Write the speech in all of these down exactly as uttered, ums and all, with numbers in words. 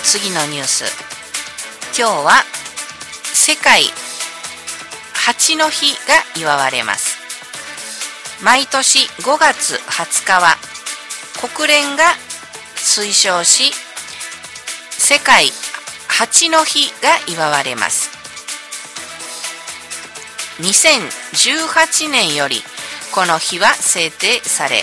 次のニュース。今日は世界蜂の日が祝われます。毎年ごがつはつかは国連が推奨し、世界蜂の日が祝われます。にせんじゅうはちねんよりこの日は制定され、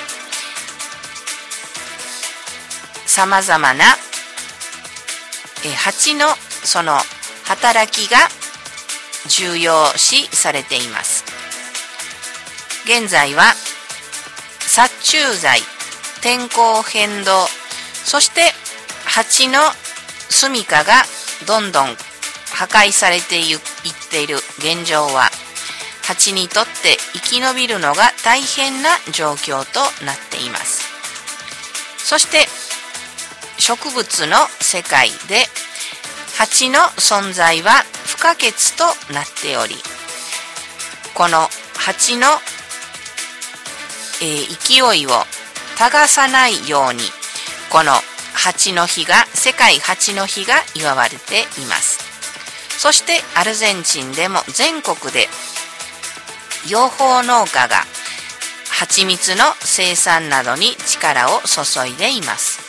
さまざまなえ蜂のその働きが重要視されています。現在は殺虫剤、天候変動、そして蜂の住処がどんどん破壊されていっている現状は、蜂にとって生き延びるのが大変な状況となっています。そして植物の世界で蜂の存在は不可欠となっており、この蜂の、えー、勢いをたがさないように、この蜂の日が、世界蜂の日が祝われています。そしてアルゼンチンでも全国で養蜂農家が蜂蜜の生産などに力を注いでいます。